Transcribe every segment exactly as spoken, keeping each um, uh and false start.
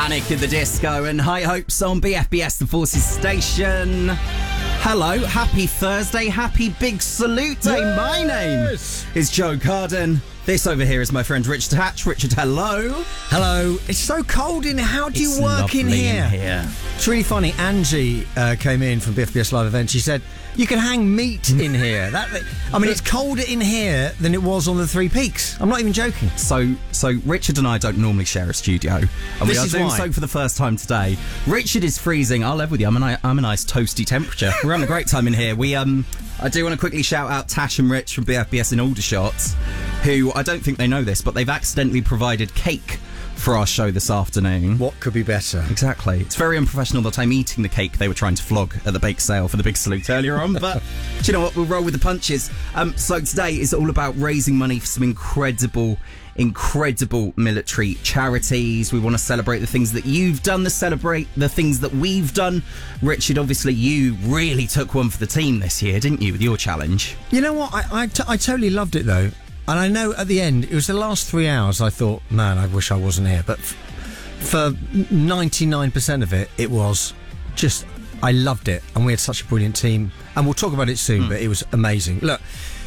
Panic at the Disco and High Hopes on B F B S, the Forces station. Hello, happy Thursday, happy Big Salute Day. Yes. My name is Joe Carden. This over here is my friend Richard Hatch. Richard, hello. Hello. It's so cold in here. How do it's you work in here? in here? It's really funny. Angie uh, came in from B F B S Live event. She said, you can hang meat in here. That, I mean, it's colder in here than it was on the Three Peaks. I'm not even joking. So, so Richard and I don't normally share a studio, and this we are is doing why. so for the first time today. Richard is freezing. I'll live with you. I'm a, I'm a nice toasty temperature. We're having a great time in here. We um, I do want to quickly shout out Tash and Rich from B F B S in Aldershot, who I don't think they know this, but they've accidentally provided cake for our show this afternoon. What could be better? Exactly. It's very unprofessional that I'm eating the cake they were trying to flog at the bake sale for the Big Salute earlier on, but do you know what? We'll roll with the punches. Um, so today is all about raising money for some incredible, incredible military charities. We want to celebrate the things that you've done, to celebrate the things that we've done. Richard, obviously you really took one for the team this year, didn't you, with your challenge? You know what? I, I, t- I totally loved it, though. And I know at the end, it was the last three hours, I thought, man, I wish I wasn't here. But f- for ninety-nine percent of it, it was just, I loved it. And we had such a brilliant team. And we'll talk about it soon, mm. but it was amazing. Look,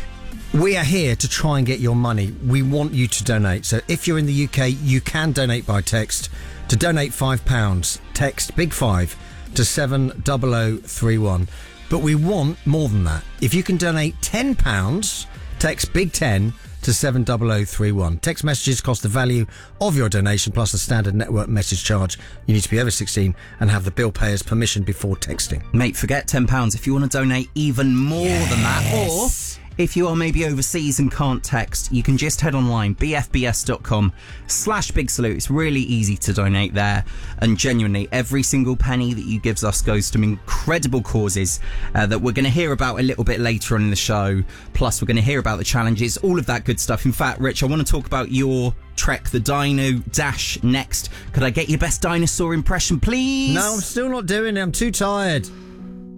we are here to try and get your money. We want you to donate. So if you're in the U K, you can donate by text. To donate five pounds, text big five to seven double oh three one. But we want more than that. If you can donate ten pounds, text big ten to seven double oh three one. Text messages cost the value of your donation plus the standard network message charge. You need to be over sixteen and have the bill payer's permission before texting. Mate, forget ten pounds. If you want to donate even more yes. than that, or if you are maybe overseas and can't text, you can just head online, bfbs.com slash big salute. It's really easy to donate there. And genuinely, every single penny that you gives us goes to incredible causes uh, that we're going to hear about a little bit later on in the show. Plus, we're going to hear about the challenges, all of that good stuff. In fact, Rich, I want to talk about your Trek the Dino Dash next. Could I get your best dinosaur impression, please? No, I'm still not doing it. I'm too tired.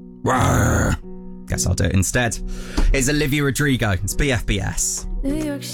Rawr. Guess I'll do it instead. It's Olivia Rodrigo. It's B F B S. New York